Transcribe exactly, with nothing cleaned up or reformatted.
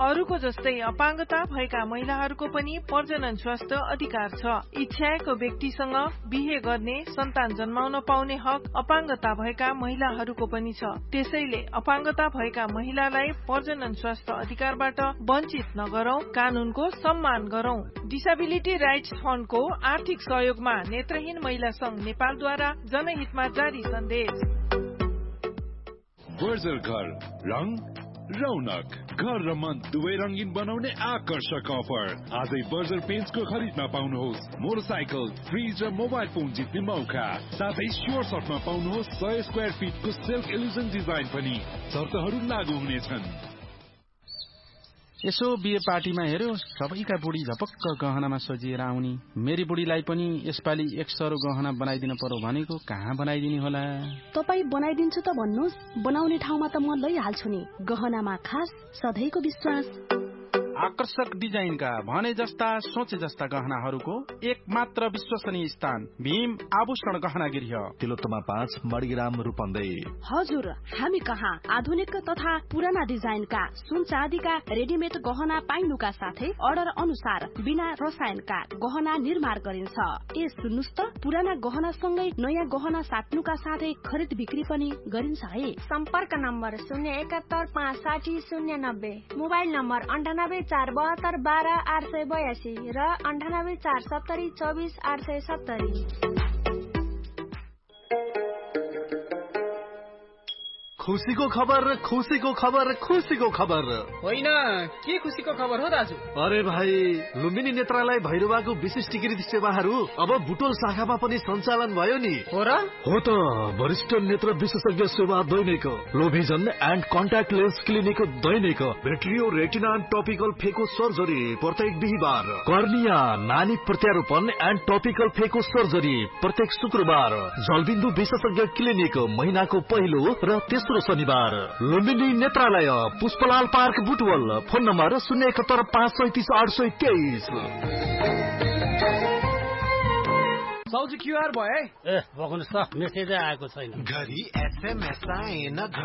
अरूको जस्तै अपाङ्गता भएका महिलाहरूको पनि प्रजनन स्वास्थ्य अधिकार छ। इच्छाएको व्यक्तिसँग बिहे गर्ने, सन्तान जन्माउन पाउने हक अपाङ्गता भएका महिलाहरूको पनि छ। त्यसैले अपाङ्गता भएका महिलालाई प्रजनन स्वास्थ्य अधिकारबाट वञ्चित नगरौं, कानूनको सम्मान गरौं। डिसेबिलिटी राइट्स फण्डको आर्थिक सहयोगमा नेत्रहीन महिला संघ नेपालद्वारा जनहितमा जारी सन्देश। बर्जर घर, रङ रौनक, घर र मन दुवै रंगीन बनाउने आकर्षक अफर। आजै बर्जर पेन्ट्सको खरिदमा पाउनुहोस् मोटरसाइकल, फ्रिज र मोबाइल फोन जित्ने मौका। साथै स्योर सर्टमा पाउनुहोस् सय स्क्वायर फिटको सिल्क इल्युजन डिजाइन पनि। शर्तहरू लागू हुनेछन्। यसो बिहे पार्टीमा हेर्यो, सबैका बुढी झपक्क गहनामा सजिएर आउनी। मेरी बुढीलाई पनि यसपालि एक सरो गहना बनाइदिन पर्यो भनेको, कहाँ बनाइदिने होला? तपाई बनाइदिन्छु त भन्नुहोस्, बनाउने ठाउँमा त म लैहाल्छु नि। गहनामा खास सधैँको विश्वास। आकर्षक डिजाइनका भने जस्ता सोचे जस्ता गहनाहरूको एक मात्र विश्वसनीय स्थान भीम आभूषण गहना गृह, तिलोत्तमा पाँच, मणिग्राम रूपन्देही। हजुर, हामी कहाँ आधुनिक तथा पुराना डिजाइनका सुन चाँदीका रेडिमेड गहना पाइनुका साथै अर्डर अनुसार बिना रसायनका गहना निर्माण गरिन्छ। ए सुन्नुस् त, पुराना गहना सँगै नयाँ गहना साट्नुका साथै खरिद बिक्री पनि गरिन्छ है। सम्पर्क नम्बर शून्य एकात्तर पाँच साठी शून्य नब्बे, मोबाइल नम्बर अन्ठानब्बे चार बहत्तर बाह्र आठ सय बयासी र अन्ठानब्बे चार सत्तरी चौबिस आठ सय सत्तरी। खुसीको खबर, खुसीको खबर, खुसीको खबर। होइन, के खुसीको खबर हो दाजु? अरे भाइ, लुम्बिनी नेत्रालय भैरवाको विशिष्टीकृत सेवाहरू अब बुटोल शाखामा पनि सञ्चालन भयो नि। हो र? हो त, वरिष्ठ नेत्र विशेषज्ञ सेवा दैनिक, लोभिजन and contact lens clinic Dainik, भेट्रियो retina and topical फेको सर्जरी प्रत्येक बिहिबार, कर्निया नानी प्रत्यारोपण एन्ड टपिकल फेको सर्जरी प्रत्येक शुक्रबार, जलबिन्दु विशेषज्ञ क्लिनिक महिनाको पहिलो र तेस्रो शनिबार, लुम्बिनी नेत्रालय Pushpalal park Butwal, phone number शून्य एकहत्तर पाँच सैतिस आठ सय तेइस। साउजी क्युआर भयो है? ए बग्नुहोस् त, मेसेजै आएको छैन। घरि एसएमएस आएन।